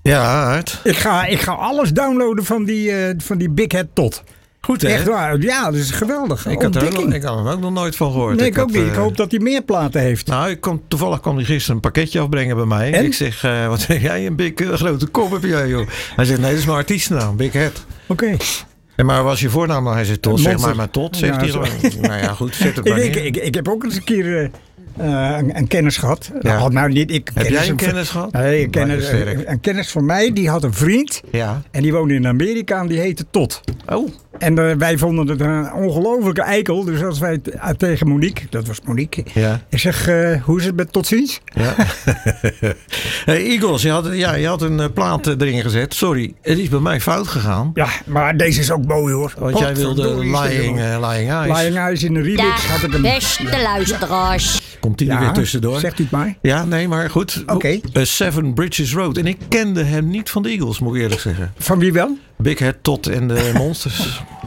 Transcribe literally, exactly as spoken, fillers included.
Ja, Aart. Ik ga, ik ga alles downloaden van die, uh, van die Big Head Todd. Goed, hè? Echt waar. Ja, dat is geweldig. Ik had, er ook, ik had er ook nog nooit van gehoord. Nee, ik, ik ook had, niet. uh, Ik hoop dat hij meer platen heeft. Nou, ik kom, toevallig kwam hij gisteren een pakketje afbrengen bij mij. En? Ik zeg, uh, wat zeg jij? Een big, uh, grote kop heb jij, joh. Hij zegt, nee, dat is mijn artiestennaam. Big Head. Oké. Okay. En maar was je voornaam dan? Hij zegt, Todd, zeg maar maar Todd. Zegt ja, hij gewoon. Nou ja, goed, zet het maar ik, ik, ik heb ook eens een keer uh, een, een kennis gehad. Ja. Nou, nou, niet, ik, heb kennis jij een een, kennis gehad? Nee, een kennis, een, een kennis van mij, die had een vriend. Ja. En die woonde in Amerika en die heette Todd. Oh. En uh, wij vonden het een ongelofelijke eikel. Dus als wij t- uh, tegen Monique, dat was Monique. Ja. Ik zeg, uh, hoe is het met tot ziens? Ja. Hey, Eagles, je had, ja, je had een uh, plaat erin gezet. Sorry, het is bij mij fout gegaan. Ja, maar deze is ook mooi hoor. Want Pot, jij wilde Lying, uh, Lying Eyes. Lying Eyes in de remix had ik Dag, hem. beste luisteraars. Komt die er Ja, weer tussendoor? Zegt u het maar. Ja, nee, maar goed. Oké. Okay. Uh, Seven Bridges Road. En ik kende hem niet van de Eagles, moet ik eerlijk zeggen. Van wie wel? Big Head Todd en de Monsters.